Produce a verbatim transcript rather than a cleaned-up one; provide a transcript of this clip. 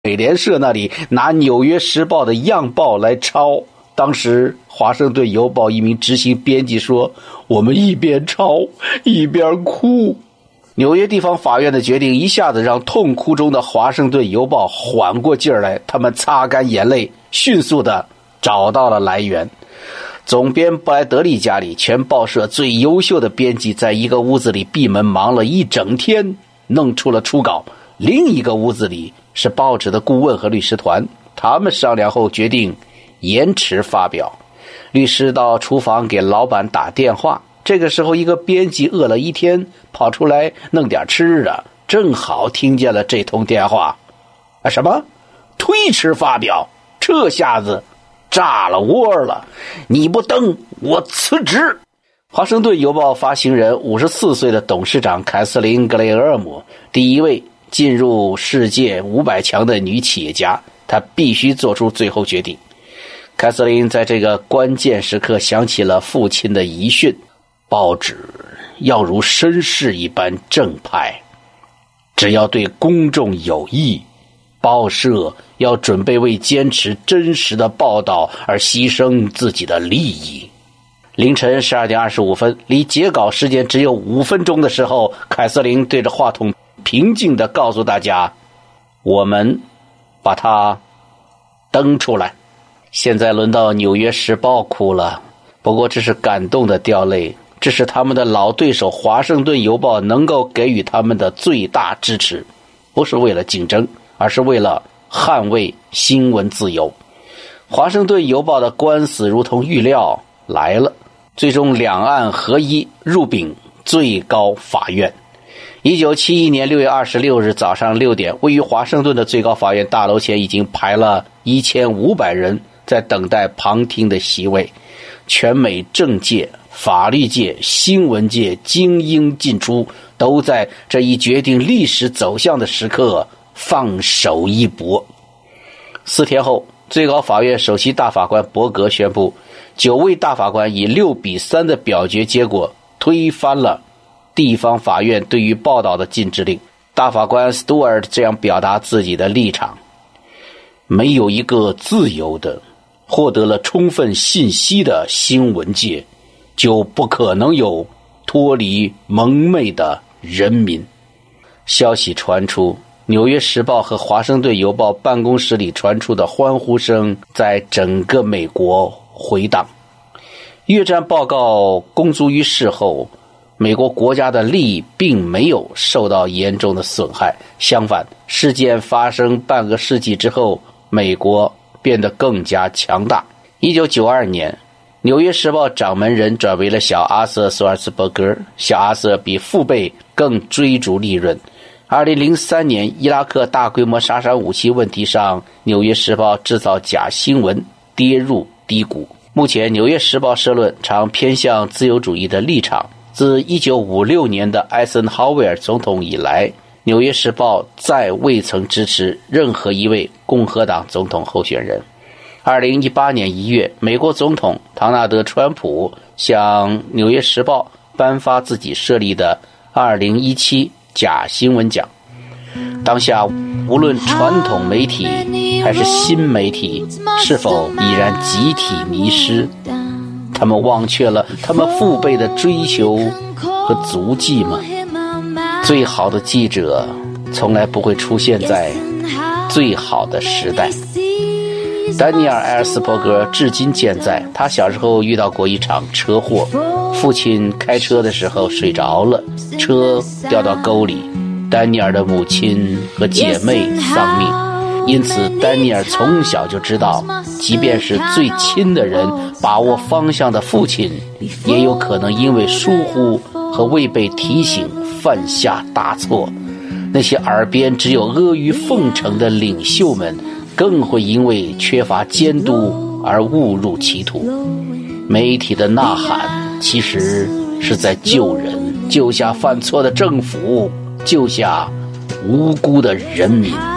美联社那里拿《纽约时报》的样报来抄。当时华盛顿邮报一名执行编辑说，我们一边抄一边哭。纽约地方法院的决定一下子让痛哭中的华盛顿邮报缓过劲儿来，他们擦干眼泪，迅速地找到了来源。总编布莱德利家里，全报社最优秀的编辑在一个屋子里闭门忙了一整天，弄出了初稿。另一个屋子里是报纸的顾问和律师团，他们商量后决定延迟发表。律师到厨房给老板打电话，这个时候一个编辑饿了一天，跑出来弄点吃的，正好听见了这通电话。啊，什么？推迟发表？这下子炸了窝了！你不登，我辞职！华盛顿邮报发行人五十四岁的董事长凯瑟琳·格雷厄姆，第一位进入世界五百强的女企业家，她必须做出最后决定。凯瑟琳在这个关键时刻想起了父亲的遗训，报纸要如绅士一般正派，只要对公众有益，报社要准备为坚持真实的报道而牺牲自己的利益。凌晨十二点二十五分，离截稿时间只有五分钟的时候，凯瑟琳对着话筒平静地告诉大家，我们把它登出来。现在轮到纽约时报哭了，不过这是感动的掉泪，这是他们的老对手华盛顿邮报能够给予他们的最大支持，不是为了竞争，而是为了捍卫新闻自由。华盛顿邮报的官司如同预料来了，最终两岸合一，入禀最高法院。一九七一年六月二十六日早上六点，位于华盛顿的最高法院大楼前已经排了一千五百人在等待旁听的席位。全美政界、法律界、新闻界精英进出，都在这一决定历史走向的时刻放手一搏。四天后，最高法院首席大法官伯格宣布，九位大法官以六比三的表决结果推翻了地方法院对于报道的禁止令。大法官 Stewart 这样表达自己的立场，没有一个自由的获得了充分信息的新闻界，就不可能有脱离蒙昧的人民。消息传出，纽约时报和华盛顿邮报办公室里传出的欢呼声在整个美国回荡。越战报告公诸于世后，美国国家的利益并没有受到严重的损害，相反，事件发生半个世纪之后，美国变得更加强大。一九九二年，纽约时报掌门人转为了小阿瑟·索尔茨伯格，小阿瑟比父辈更追逐利润。二零零三年，伊拉克大规模杀伤武器问题上，纽约时报制造假新闻，跌入低谷。目前，纽约时报社论常偏向自由主义的立场。自一九五六年的艾森豪威尔总统以来，纽约时报再未曾支持任何一位共和党总统候选人。二零一八年一月，美国总统唐纳德·川普向纽约时报颁发自己设立的二零一七假新闻奖。当下无论传统媒体还是新媒体是否已然集体迷失，他们忘却了他们父辈的追求和足迹吗？最好的记者从来不会出现在最好的时代。丹尼尔·埃尔斯伯格至今健在，他小时候遇到过一场车祸，父亲开车的时候睡着了，车掉到沟里，丹尼尔的母亲和姐妹丧命。因此丹尼尔从小就知道，即便是最亲的人，把握方向的父亲也有可能因为疏忽和未被提醒犯下大错。那些耳边只有阿谀奉承的领袖们，更会因为缺乏监督而误入歧途。媒体的呐喊其实是在救人，救下犯错的政府，救下无辜的人民。